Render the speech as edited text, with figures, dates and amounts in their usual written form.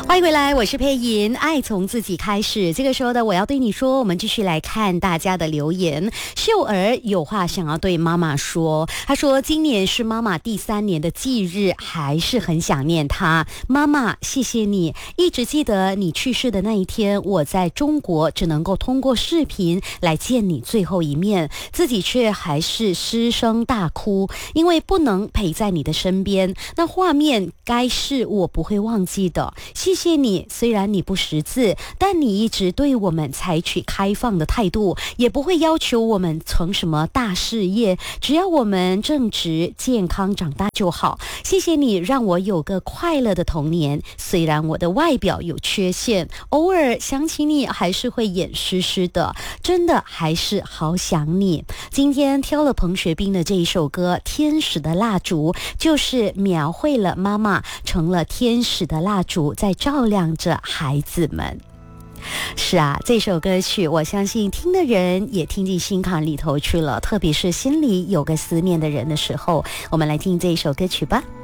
欢迎回来，我是佩莹。爱从自己开始，这个时候的我要对你说，我们继续来看大家的留言。秀儿有话想要对妈妈说，她说今年是妈妈第3年的忌日，还是很想念她。妈妈，谢谢你，一直记得你去世的那一天，我在中国只能够通过视频来见你最后一面，自己却还是失声大哭，因为不能陪在你的身边。那画面该是我不会忘记的。谢谢你，虽然你不识字，但你一直对我们采取开放的态度，也不会要求我们成什么大事业，只要我们正直健康长大就好。谢谢你让我有个快乐的童年，虽然我的外表有缺陷，偶尔想起你还是会眼湿湿的，真的还是好想你。今天挑了彭学斌的这一首歌《天使的蜡烛》，就是描绘了妈妈成了天使的蜡烛，在照亮着孩子们。是啊，这首歌曲我相信听的人也听进心坎里头去了，特别是心里有个思念的人的时候，我们来听这一首歌曲吧。